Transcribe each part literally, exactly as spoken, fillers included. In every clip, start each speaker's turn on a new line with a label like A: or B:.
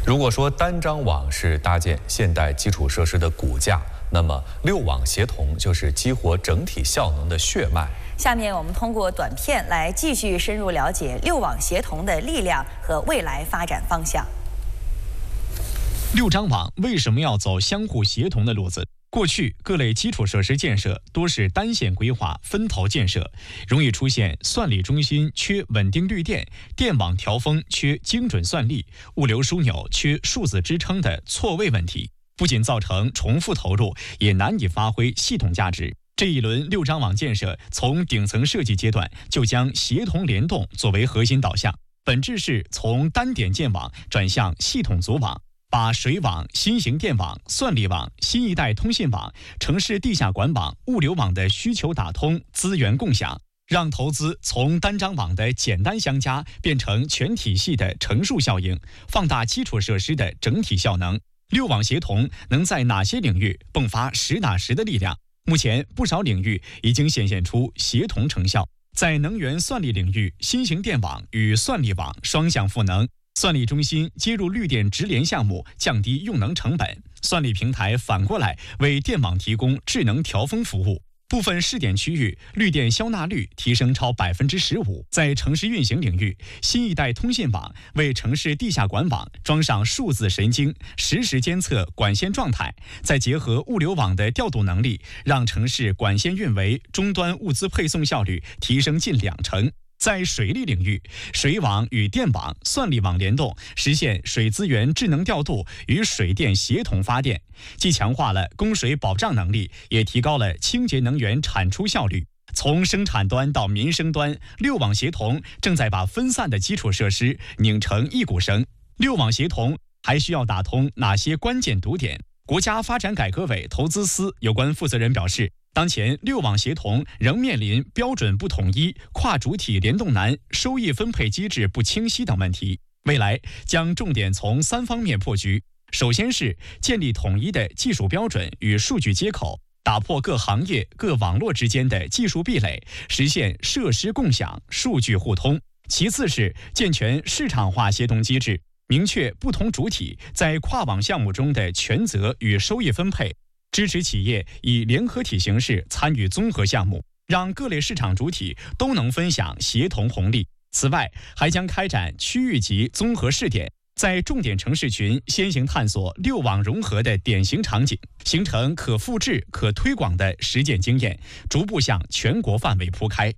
A: 如果说单张网是搭建现代基础设施的骨架，那么六网协同就是激活整体效能的血脉。
B: 下面我们通过短片来继续深入了解六网协同的力量和未来发展方向。
C: 六张网为什么要走相互协同的路子？过去各类基础设施建设多是单线规划、分头建设，容易出现算力中心缺稳定绿电、电网调峰缺精准算力、物流枢纽缺数字支撑的错位问题，不仅造成重复投入，也难以发挥系统价值。这一轮六张网建设从顶层设计阶段就将协同联动作为核心导向，本质是从单点建网转向系统组网，把水网、新型电网、算力网、新一代通信网、城市地下管网、物流网的需求打通，资源共享，让投资从单张网的简单相加变成全体系的乘数效应，放大基础设施的整体效能。六网协同能在哪些领域迸发实打实的力量？目前不少领域已经显现出协同成效。在能源算力领域，新型电网与算力网双向赋能，算力中心接入绿电直连项目，降低用能成本；算力平台反过来为电网提供智能调峰服务。部分试点区域绿电消纳率提升超百分之十五。在城市运行领域，新一代通信网为城市地下管网装上数字神经，实时监测管线状态，再结合物流网的调度能力，让城市管线运维、终端物资配送效率提升近两成。在水利领域，水网与电网、算力网联动，实现水资源智能调度与水电协同发电，既强化了供水保障能力，也提高了清洁能源产出效率。从生产端到民生端，六网协同正在把分散的基础设施拧成一股绳。六网协同还需要打通哪些关键堵点？国家发展改革委投资司有关负责人表示，当前六网协同仍面临标准不统一、跨主体联动难、收益分配机制不清晰等问题。未来将重点从三方面破局：首先是建立统一的技术标准与数据接口，打破各行业、各网络之间的技术壁垒，实现设施共享、数据互通；其次是健全市场化协同机制，明确不同主体在跨网项目中的权责与收益分配，支持企业以联合体形式参与综合项目，让各类市场主体都能分享协同红利。此外，还将开展区域级综合试点，在重点城市群先行探索六网融合的典型场景，形成可复制、可推广的实践经验，逐步向全国范围铺开。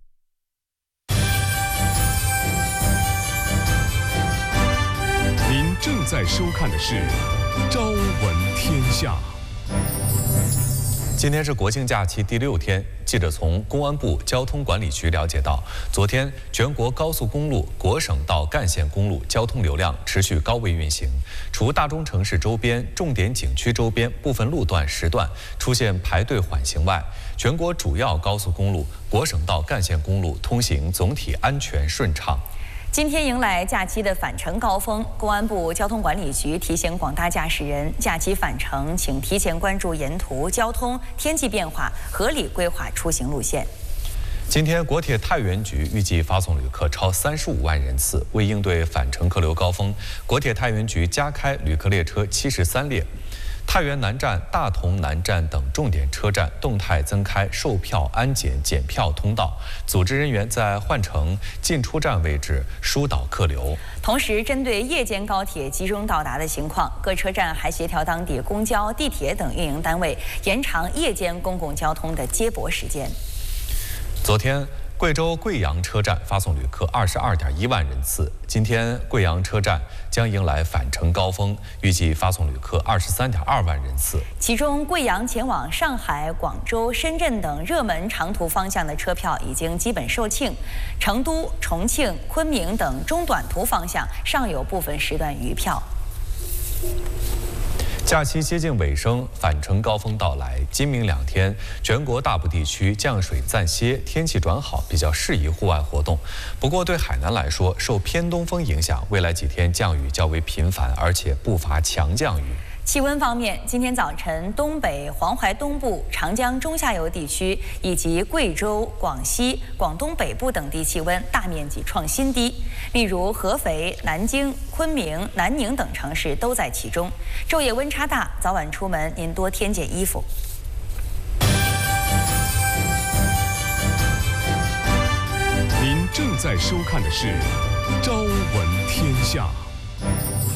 D: 您正在收看的是《朝闻天下》。
A: 今天是国庆假期第六天，记者从公安部交通管理局了解到，昨天全国高速公路、国省道干线公路交通流量持续高位运行，除大中城市周边、重点景区周边部分路段时段出现排队缓行外，全国主要高速公路、国省道干线公路通行总体安全顺畅。
B: 今天迎来假期的返程高峰，公安部交通管理局提醒广大驾驶人，假期返程请提前关注沿途交通、天气变化，合理规划出行路线。
A: 今天，国铁太原局预计发送旅客超三十五万人次。为应对返程客流高峰，国铁太原局加开旅客列车七十三列。太原南站、大同南站等重点车站动态增开售票、安检、检票通道，组织人员在换乘、进出站位置疏导客流。
B: 同时，针对夜间高铁集中到达的情况，各车站还协调当地公交、地铁等运营单位，延长夜间公共交通的接驳时间。
A: 昨天，贵州贵阳车站发送旅客二十二点一万人次。今天，贵阳车站将迎来返程高峰，预计发送旅客二十三点二万人次。
B: 其中，贵阳前往上海、广州、深圳等热门长途方向的车票已经基本售罄，成都、重庆、昆明等中短途方向尚有部分时段余票。
A: 假期接近尾声，返程高峰到来。今明两天，全国大部地区降水暂歇，天气转好，比较适宜户外活动。不过，对海南来说，受偏东风影响，未来几天降雨较为频繁，而且不乏强降雨。
B: 气温方面，今天早晨东北、黄淮东部、长江中下游地区以及贵州、广西、广东北部等地气温大面积创新低，例如合肥、南京、昆明、南宁等城市都在其中。昼夜温差大，早晚出门您多添件衣服。
D: 您正在收看的是《朝闻天下》。